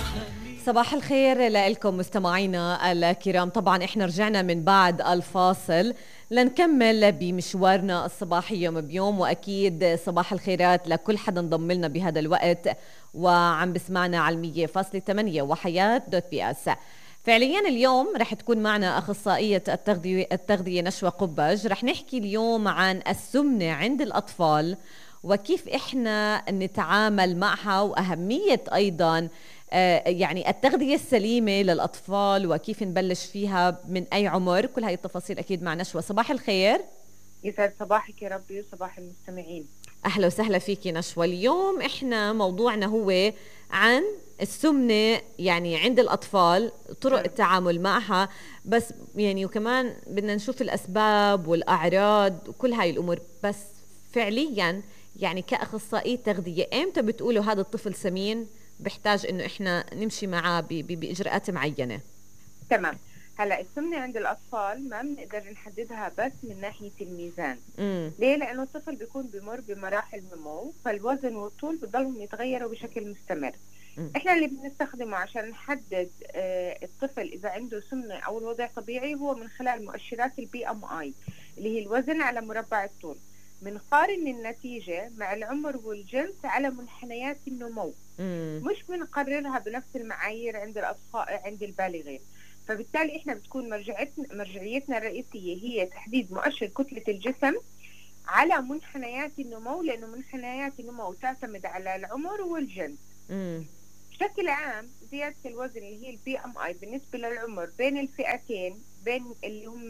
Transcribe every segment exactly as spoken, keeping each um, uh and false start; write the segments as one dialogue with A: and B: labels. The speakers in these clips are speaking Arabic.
A: صباح الخير لكم مستمعينا الكرام. طبعا احنا رجعنا من بعد الفاصل لنكمل بمشوارنا الصباحي يوم بيوم، واكيد صباح الخيرات لكل حدا انضم لنا بهذا الوقت وعم بسمعنا على المية فاصلة ثمانية وحياة دوت بي اس. فعليا اليوم رح تكون معنا أخصائية التغذية, التغذية نشوى قبج. رح نحكي اليوم عن السمنة عند الأطفال وكيف إحنا نتعامل معها، وأهمية أيضاً آه يعني التغذية السليمة للأطفال وكيف نبلش فيها من أي عمر. كل هاي التفاصيل أكيد مع نشوى. صباح الخير.
B: يسعد صباحك يا ربي وصباح المستمعين.
A: أهلا وسهلا فيكي نشوى. اليوم إحنا موضوعنا هو عن السمنة يعني عند الأطفال، طرق التعامل معها، بس يعني وكمان بدنا نشوف الأسباب والأعراض وكل هاي الأمور. بس فعليا يعني كأخصائي تغذية إمتى بتقولوا هذا الطفل سمين بحتاج إنه إحنا نمشي معاه بإجراءات معينة؟
B: تمام. هلا السمنة عند الأطفال ما بنقدر نحددها بس من ناحية الميزان.
A: مم.
B: ليه؟ لأنه الطفل بيكون بمر بمراحل نمو، فالوزن والطول بضلهم يتغيروا بشكل مستمر.
A: مم.
B: احنا اللي بنستخدمه عشان نحدد آه الطفل إذا عنده سمنة أو الوضع طبيعي هو من خلال مؤشرات البي ام اي اللي هي الوزن على مربع الطول. بنقارن النتيجة مع العمر والجنس على منحنيات النمو.
A: مم.
B: مش بنقررها بنفس المعايير عند الأطفال عند البالغين. فبالتالي احنا بتكون مرجعيتنا مرجعيتنا الرئيسية هي تحديد مؤشر كتلة الجسم على منحنيات النمو، لأنه منحنيات النمو تعتمد على العمر والجنس.
A: مم.
B: بشكل عام زيادة الوزن اللي هي البي ام اي بالنسبة للعمر بين الفئتين، بين اللي هم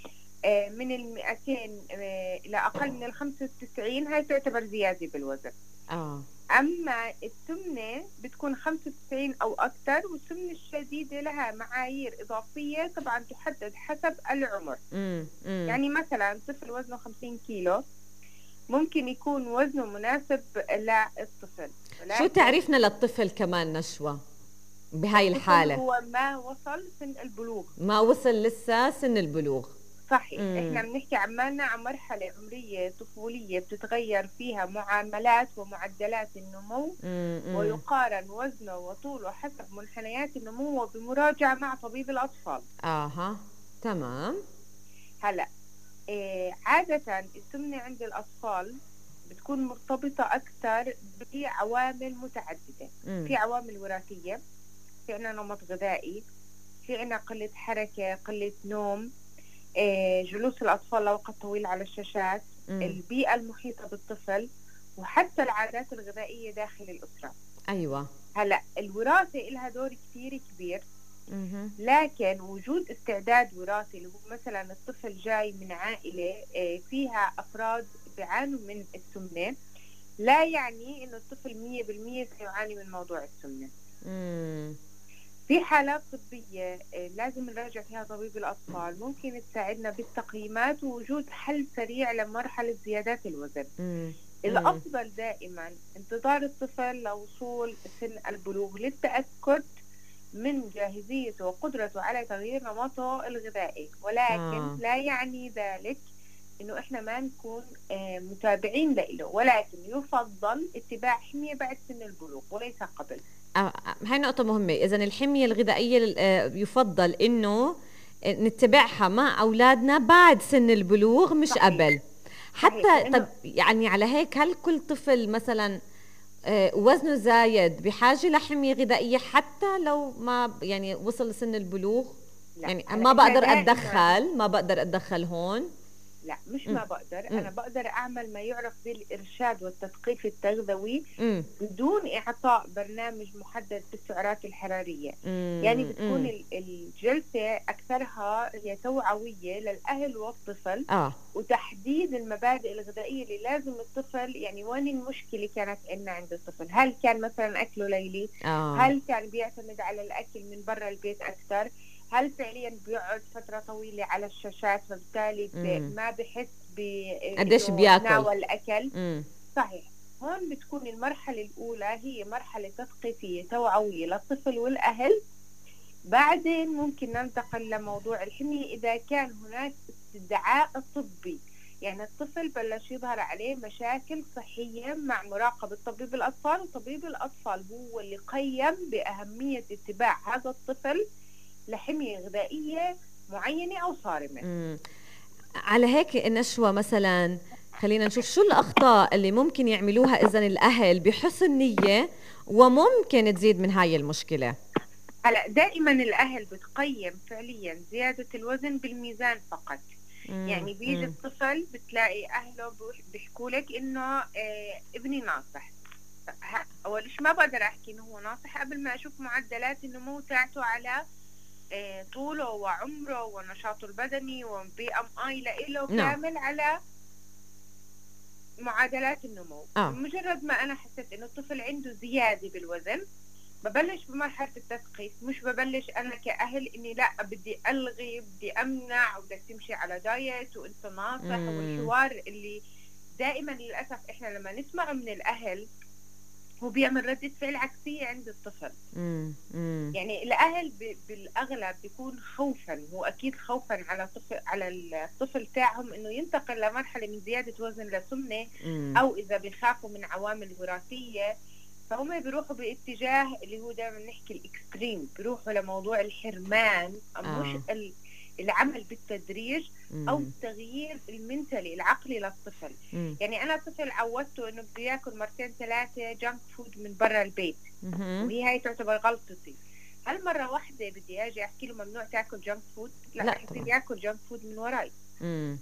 B: من المئتين إلى أقل من الخمسة وتسعين، هاي تعتبر زيادة بالوزن.
A: آه.
B: أما السمنة بتكون خمسة وتسعين أو أكثر، والسمنة الشديدة لها معايير إضافية طبعا تحدد حسب العمر.
A: مم. مم.
B: يعني مثلا طفل وزنه خمسين كيلو ممكن يكون وزنه مناسب للطفل.
A: شو تعريفنا للطفل كمان نشوى بهاي
B: الطفل
A: الحالة؟
B: هو ما وصل سن البلوغ،
A: ما وصل لسه سن البلوغ.
B: صحيح.
A: مم.
B: احنا بنحكي عمالنا عن مرحلة عمرية طفولية بتتغير فيها معاملات ومعدلات النمو،
A: مم. مم.
B: ويقارن وزنه وطوله حسب منحنيات النمو وبمراجعة مع طبيب الأطفال.
A: آها تمام.
B: هلأ إيه عادة السمنة عند الأطفال بتكون مرتبطة أكثر بعوامل متعددة.
A: مم.
B: في عوامل وراثية، في عنا نمط غذائي، في عنا قلة حركة، قلة نوم، إيه جلوس الأطفال لوقت طويل على الشاشات،
A: مم.
B: البيئة المحيطة بالطفل، وحتى العادات الغذائية داخل الأسرة.
A: أيوة.
B: هلأ الوراثة لها دور كتير كبير.
A: مم.
B: لكن وجود استعداد وراثي اللي هو مثلا الطفل جاي من عائلة فيها أفراد بيعانوا من السمنة لا يعني إنه الطفل مية بالمية سيعاني من موضوع السمنة.
A: مم.
B: في حالات طبية لازم نراجع فيها طبيب الأطفال، ممكن تساعدنا بالتقييمات ووجود حل سريع لمرحلة زيادات الوزن.
A: مم.
B: الأفضل دائما انتظار الطفل لوصول سن البلوغ للتأكد من جاهزيته وقدرته على تغيير نمطه الغذائي، ولكن
A: آه.
B: لا يعني ذلك إنه إحنا ما نكون آه متابعين له، ولكن يفضل اتباع حمية بعد سن البلوغ وليس قبل.
A: آه. هاي نقطة مهمة. إذن الحمية الغذائية يفضل إنه نتبعها مع أولادنا بعد سن البلوغ مش
B: صحيح.
A: قبل. حتى
B: صحيح.
A: طب يعني على هيك هل كل طفل مثلا وزنه زايد بحاجة لحمية غذائية حتى لو ما يعني وصل لسن البلوغ؟
B: لا.
A: يعني ما بقدر أتدخل ما بقدر أتدخل هون؟
B: لا مش
A: م.
B: ما بقدر.
A: م.
B: أنا بقدر أعمل ما يعرف بالإرشاد والتثقيف التغذوي
A: م.
B: بدون إعطاء برنامج محدد بالسعرات الحرارية.
A: م.
B: يعني بتكون
A: م.
B: الجلسة أكثرها هي توعوية للأهل والطفل،
A: آه.
B: وتحديد المبادئ الغذائية اللي لازم الطفل، يعني وين المشكلة كانت إن عند الطفل. هل كان مثلا أكله ليلي؟
A: آه.
B: هل كان بيعتمد على الأكل من برا البيت أكثر؟ هل فعليا بيقعد فترة طويلة على الشاشات فبالتالي ما بحس
A: قديش بياكل
B: ناول أكل؟
A: مم.
B: صحيح. هون بتكون المرحلة الأولى هي مرحلة تثقيفية توعوية للطفل والأهل. بعدين ممكن ننتقل لموضوع الحمية إذا كان هناك استدعاء طبي يعني الطفل بلش يظهر عليه مشاكل صحية مع مراقبة طبيب الأطفال، وطبيب الأطفال هو اللي قيم بأهمية اتباع هذا الطفل لحمية غذائية معينة أو صارمة.
A: مم. على هيك نشوى مثلا، خلينا نشوف شو الأخطاء اللي ممكن يعملوها إذن الأهل بحسن نية وممكن تزيد من هاي المشكلة.
B: هلا دائما الأهل بتقيم فعليا زيادة الوزن بالميزان فقط.
A: مم.
B: يعني بيجي
A: مم.
B: الطفل بتلاقي أهله بيحكوا لك إنه آه ابني ناصح. أول شيء ما بقدر أحكي إنه هو ناصح قبل ما أشوف معدلات النمو تاعته على آه طوله وعمره ونشاطه البدني وبي أم آي لإله
A: نعم.
B: كامل على معادلات النمو.
A: آه.
B: بمجرد ما أنا حسيت إنه الطفل عنده زيادة بالوزن ببلش بمرحلة التثقيف. مش ببلش أنا كأهل إني لا بدي ألغي بدي أمنع وبدك تمشي على دايت وأنت ناصح. والحوار اللي دائما للأسف إحنا لما نسمع من الأهل هو بيعمل ردة فعل عكسية عند الطفل.
A: مم. مم.
B: يعني الأهل بالأغلب بيكون خوفا، هو أكيد خوفا على طفل على الطفل تاعهم إنه ينتقل لمرحلة من زيادة وزن لسمنة، أو إذا بيخافوا من عوامل وراثية فهم بيروحوا باتجاه اللي هو دائما نحكي الاكستريم، بيروحوا لموضوع الحرمان آه. مش العمل بالتدريج مم. او التغيير المنتلي العقلي للطفل. مم. يعني انا طفل عودته انه بده ياكل مرتين ثلاثه جانك فود من برا البيت، مم. وهي هاي تعتبر غلطتي. هل مره واحده بدي اجي احكي له ممنوع تاكل جانك فود؟ لا, لا يصير ياكل جانك فود من وراي. مم.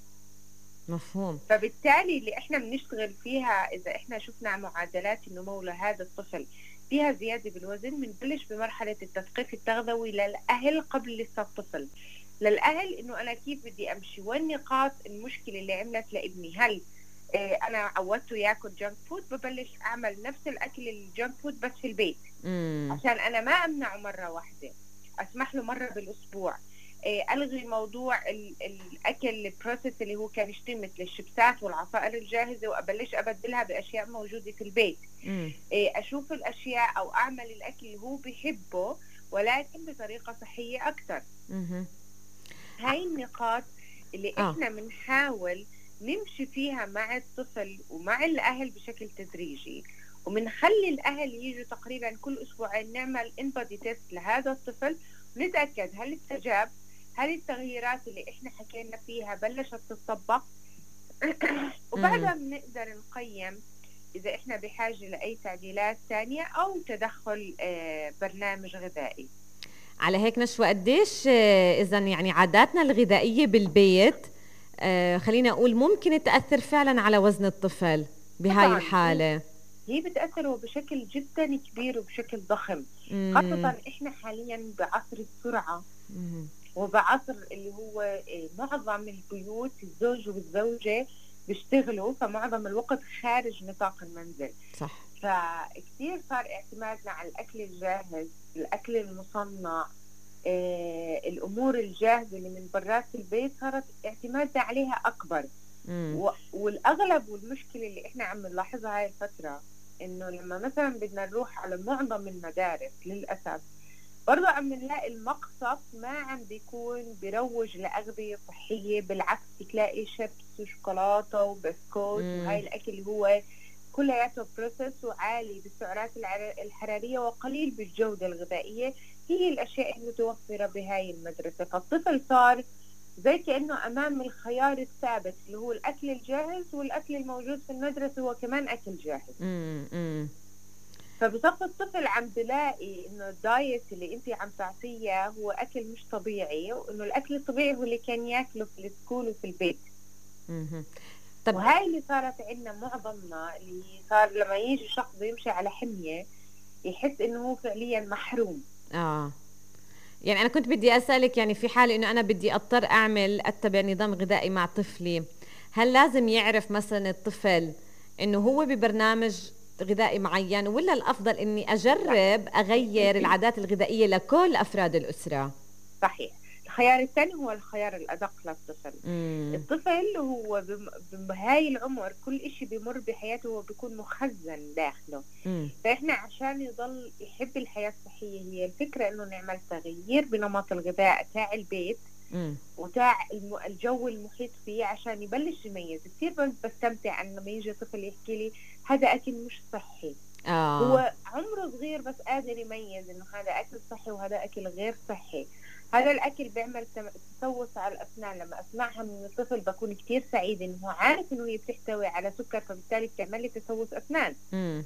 A: مفهوم.
B: فبالتالي اللي احنا بنشتغل فيها اذا احنا شفنا معدلات النمو لهذا الطفل فيها زيادة بالوزن، بنبلش بمرحلة التثقيف التغذوي للأهل قبل لسه الطفل. للأهل إنه أنا كيف بدي أمشي، والنقاط المشكلة اللي عملت لابني. هل اه أنا عودته ياكل جانك فود؟ ببلش أعمل نفس الأكل الجانك فود بس في البيت. مم. عشان أنا ما أمنعه مرة واحدة، أسمح له مرة بالأسبوع. ألغي موضوع الأكل البروسيس اللي هو كان يشتري مثل الشيبسات والعصائر الجاهزة وأبلش أبدلها بأشياء موجودة في البيت. مم. أشوف الأشياء أو أعمل الأكل اللي هو بيحبه ولكن بطريقة صحية أكثر. مم. هاي النقاط اللي آه. إحنا بنحاول نمشي فيها مع الطفل ومع الأهل بشكل تدريجي، ومنخلي الأهل يجوا تقريبا كل أسبوعين نعمل إنبادي تيست لهذا الطفل ونتأكد هل استجاب، هل التغييرات اللي احنا حكينا فيها بلشت تطبق. وبعدها بنقدر نقيم اذا احنا بحاجة لاي تعديلات ثانية او تدخل برنامج غذائي.
A: على هيك نشوى قديش اذا يعني عاداتنا الغذائية بالبيت خلينا اقول ممكن تأثر فعلا على وزن الطفل بهاي الحالة؟
B: هي بتأثر بشكل جدا كبير وبشكل ضخم. مم. خاصة احنا حاليا بعصر السرعة. مم. وبعصر اللي هو معظم البيوت الزوج والزوجة بيشتغلوا، فمعظم الوقت خارج نطاق المنزل.
A: صح.
B: فكتير صار اعتمادنا على الأكل الجاهز، الأكل المصنع، آه، الأمور الجاهزة اللي من برات البيت صارت اعتمادنا عليها أكبر. و... والأغلب والمشكلة اللي إحنا عم نلاحظها هاي الفترة إنه لما مثلا بدنا نروح على معظم المدارس للأسف برضو عم نلاقي المقصف ما عم بيكون بيروج لأغذية صحية، بالعكس بتلاقي شيبس وشوكولاتة وبسكوت وهاي الأكل اللي هو كلياته بروسس وعالي بالسعرات الحرارية وقليل بالجودة الغذائية، هي الأشياء المتوفرة بهاي المدرسة. فالطفل صار زي كأنه أمام الخيار الثابت اللي هو الأكل الجاهز، والأكل الموجود في المدرسة هو كمان أكل جاهز. مم. فبصف الطفل عم تلاقي إنه الدايت اللي أنت عم تعطيه هو أكل مش طبيعي، وإنه الأكل الطبيعي هو اللي كان ياكله في السكول وفي البيت. مم. طب وهاي اللي صارت عندنا معظمنا، اللي صار لما يجي شخص يمشي على حمية يحس إنه هو فعليا محروم.
A: آه يعني أنا كنت بدي أسألك، يعني في حال إنه أنا بدي أضطر أعمل أتبع نظام غذائي مع طفلي، هل لازم يعرف مثلا الطفل إنه هو ببرنامج غذائي معين، ولا الأفضل إني أجرب أغير العادات الغذائية لكل أفراد الأسرة؟
B: صحيح. الخيار الثاني هو الخيار الأدق للطفل. مم. الطفل هو بهاي العمر كل إشي بيمر بحياته هو بيكون مخزن داخله. مم. فإحنا عشان يضل يحب الحياة الصحية هي الفكرة إنه نعمل تغيير بنمط الغذاء تاع البيت وتاع الجو المحيط فيه عشان يبلش يميز. كثير بستمتع أن لما يجي طفل يحكي لي هذا أكل مش صحي. آه. هو عمره صغير بس قادر يميز إنه هذا أكل صحي وهذا أكل غير صحي. هذا الأكل بيعمل تسوس على الأسنان. لما أسمعها من الطفل بكون كتير سعيد إنه عارف إنه هي بتحتوي على سكر، فبالتالي بتعمل لي تسوس أسنان. م.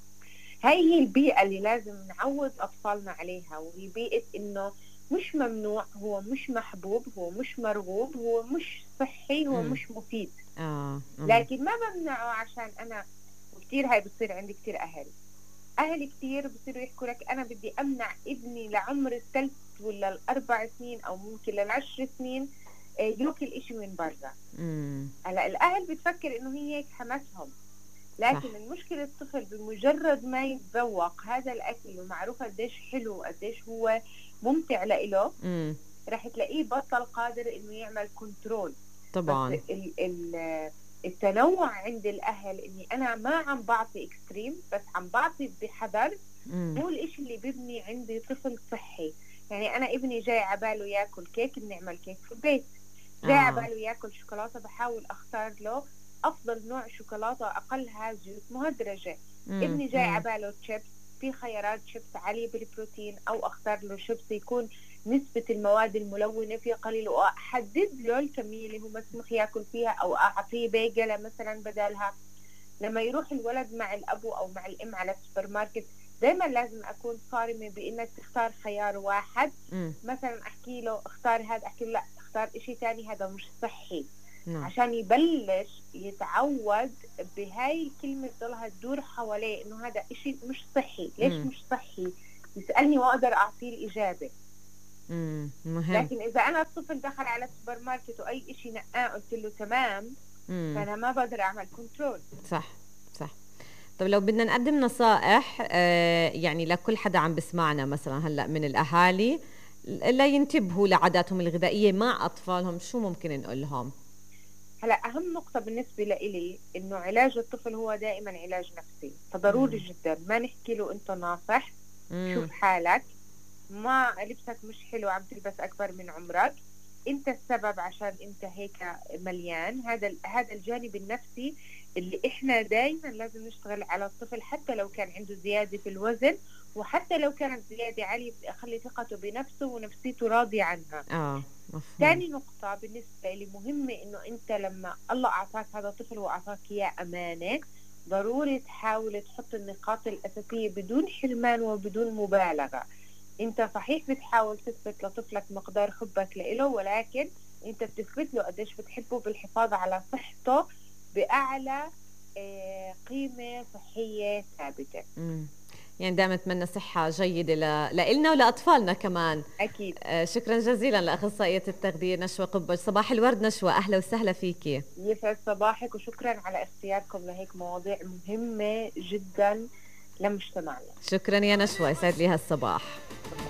B: هاي هي البيئة اللي لازم نعود أطفالنا عليها، وهي بيئة إنه مش ممنوع، هو مش محبوب، هو مش مرغوب، هو مش صحي، هو م. مش مفيد. آه. لكن ما بمنعه عشان أنا. وكتير هاي بتصير عندي كتير أهل أهل كتير بصيروا يحكوا لك أنا بدي أمنع ابني لعمر الثلاث ولا الأربع سنين أو ممكن للعشر سنين ياكل إشي من برا. هلا الأهل بتفكر إنه هي هيك حماسهم، لكن المشكلة الطفل بمجرد ما يتذوق هذا الأكل ومعروف قديش حلو قديش هو ممتع لإله، رح تلاقيه بطل قادر إنه يعمل كنترول.
A: طبعا
B: بس ال ال التنوع عند الأهل إني أنا ما عم بعطي إكستريم بس عم بعطي بحذر، هو الإشي اللي بيبني عندي طفل صحي. يعني أنا ابني جاي عباله ياكل كيك، بنعمل كيك في البيت. جاي آه. عباله ياكل شوكولاتة، بحاول أختار له أفضل نوع شوكولاتة أقلها زيوت مهدرجة. مم. ابني جاي مم. عباله تشيبس، في خيارات شيبس عالية بالبروتين، أو أختار له شيبس يكون نسبة المواد الملونة فيه قليل، وأحدد له الكمية اللي هو مسموح ياكل فيها، أو أعطيه بيجلة مثلا بدالها. لما يروح الولد مع الأبو أو مع الأم على السوبر ماركت، دايما لازم أكون صارمة بإنك تختار خيار واحد. م. مثلا أحكي له اختار هذا، أحكي له لا اختار إشي تاني هذا مش صحي. م. عشان يبلش يتعود بهاي الكلمة تضلها تدور حواليه إنه هذا إشي مش صحي. ليش م. مش صحي؟ يسألني وأقدر أعطيه الإجابة.
A: مم. مهم.
B: لكن إذا أنا الطفل دخل على السوبر ماركت وأي إشي نقاه قلت له تمام، مم. فأنا ما بقدر أعمل كنترول.
A: صح صح. طب لو بدنا نقدم نصائح آه يعني لكل حدا عم بسمعنا مثلا هلأ من الأهالي لا ينتبهوا لعاداتهم الغذائية مع أطفالهم، شو ممكن نقول لهم؟
B: هلا أهم نقطة بالنسبة لإلي إنه علاج الطفل هو دائما علاج نفسي، فضروري مم. جدا ما نحكي له أنت ناصح، مم. شوف حالك، ما لبسك مش حلو، عم تلبس أكبر من عمرك، أنت السبب عشان أنت هيك مليان. هذا هذا الجانب النفسي اللي إحنا دائما لازم نشتغل على الطفل، حتى لو كان عنده زيادة في الوزن، وحتى لو كانت زيادة عالية بدي أخلي ثقته بنفسه ونفسيته راضية عنها.
A: آه.
B: ثاني نقطة بالنسبة لي مهمة، إنه أنت لما الله أعطاك هذا الطفل وأعطاك إياه أمانة، ضروري تحاول تحط النقاط الأساسية بدون حرمان وبدون مبالغة. أنت صحيح بتحاول تثبت لطفلك مقدار حبك له، ولكن أنت بتثبت له قديش بتحبه بالحفاظ على صحته بأعلى قيمة صحية ثابتة.
A: م. يعني دائما نتمنى صحة جيدة ل... لإلنا ولأطفالنا كمان.
B: أكيد.
A: آه شكرا جزيلا لأخصائية التغذية نشوى قبج. صباح الورد نشوى، أهلا وسهلا فيكي.
B: يسعد صباحك، وشكرا على اختياركم لهيك مواضيع مهمة جدا لمجتمعنا.
A: شكرا يا نشوى، يسعد لي هالصباح.